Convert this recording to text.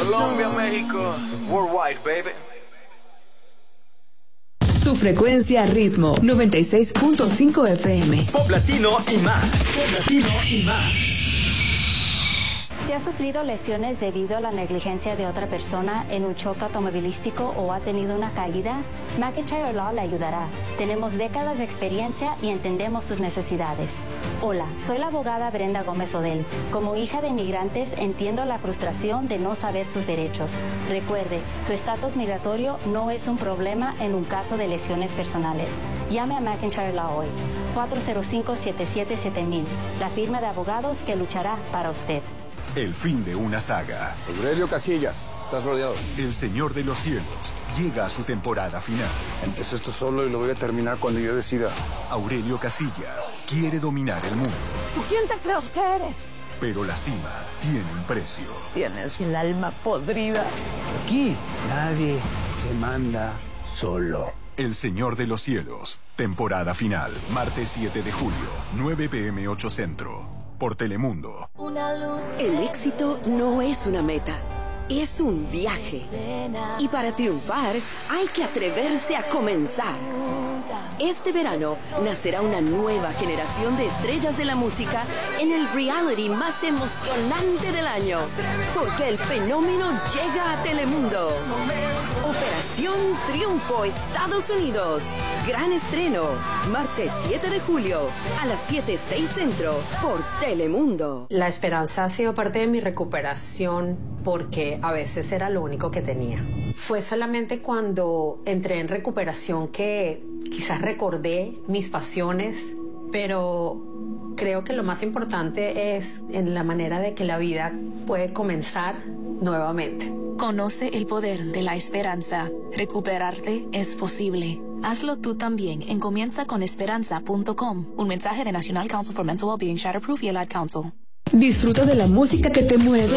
Colombia, México, worldwide, baby. Tu frecuencia ritmo 96.5 FM. Pop latino y más. Pop latino y más. Si ha sufrido lesiones debido a la negligencia de otra persona en un choque automovilístico o ha tenido una caída, McIntyre Law le ayudará. Tenemos décadas de experiencia y entendemos sus necesidades. Hola, soy la abogada Brenda Gómez Odell. Como hija de inmigrantes, entiendo la frustración de no saber sus derechos. Recuerde, su estatus migratorio no es un problema en un caso de lesiones personales. Llame a McIntyre Law hoy. 405-777000. La firma de abogados que luchará para usted. El fin de una saga. Aurelio Casillas, estás rodeado. El Señor de los Cielos llega a su temporada final. Empecé esto solo y lo voy a terminar cuando yo decida. Aurelio Casillas quiere dominar el mundo. ¿Quién te crees que eres? Pero la cima tiene un precio. Tienes el alma podrida. Aquí nadie te manda solo. El Señor de los Cielos, temporada final, martes 7 de julio, 9 p.m. 8 Centro. Por Telemundo. El éxito no es una meta, es un viaje. Y para triunfar hay que atreverse a comenzar. Este verano nacerá una nueva generación de estrellas de la música en el reality más emocionante del año. Porque el fenómeno llega a Telemundo. Operación Triunfo, Estados Unidos. Gran estreno, martes 7 de julio a las 7:06 Centro por Telemundo. La esperanza ha sido parte de mi recuperación porque a veces era lo único que tenía. Fue solamente cuando entré en recuperación que quizás recordé mis pasiones, pero creo que lo más importante es en la manera de que la vida puede comenzar nuevamente. Conoce el poder de la esperanza. Recuperarte es posible. Hazlo tú también en comienzaconesperanza.com. Un mensaje de National Council for Mental Wellbeing, Shatterproof y el Ad Council. Disfruta de la música que te mueve